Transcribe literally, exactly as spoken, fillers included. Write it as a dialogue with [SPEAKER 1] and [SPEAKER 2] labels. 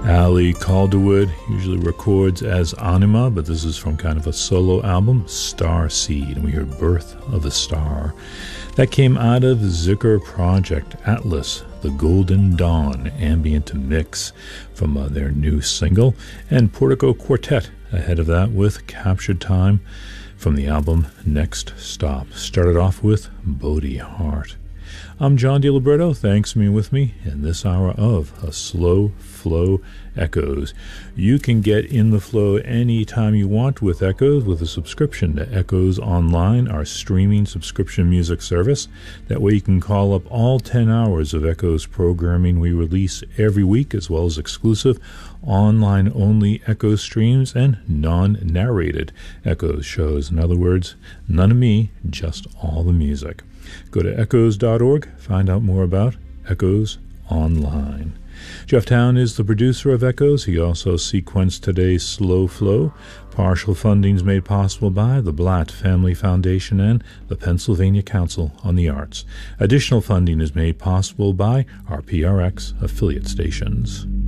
[SPEAKER 1] Ali Calderwood usually records as Anima, but this is from kind of a solo album, Starseed, and we heard Birth of a Star. That came out of Zikr Project, Atlas, The Golden Dawn, ambient mix from uh, their new single, and Portico Quartet ahead of that with Captured Time from the album Next Stop. Started off with Bodhi Heart. I'm John DiLiberto. Thanks for being with me in this hour of A Slow Flow Echoes. You can get in the flow anytime you want with Echoes with a subscription to Echoes Online, our streaming subscription music service. That way you can call up all ten hours of Echoes programming we release every week, as well as exclusive online-only Echoes streams and non-narrated Echoes shows. In other words, none of me, just all the music. Go to echoes dot org, find out more about Echoes Online. Jeff Town is the producer of Echoes. He also sequenced today's Slow Flow. Partial funding is made possible by the Blatt Family Foundation and the Pennsylvania Council on the Arts. Additional funding is made possible by our P R X affiliate stations.